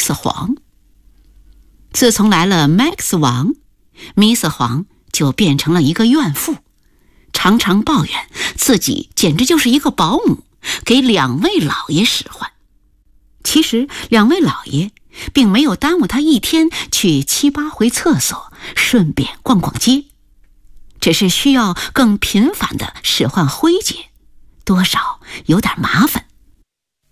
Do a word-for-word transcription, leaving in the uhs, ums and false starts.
斯黄。自从来了 Max 王，米斯黄就变成了一个怨妇，常常抱怨自己简直就是一个保姆，给两位老爷使唤。其实两位老爷并没有耽误他一天去七八回厕所，顺便逛逛街，只是需要更频繁地使唤辉姐，多少有点麻烦。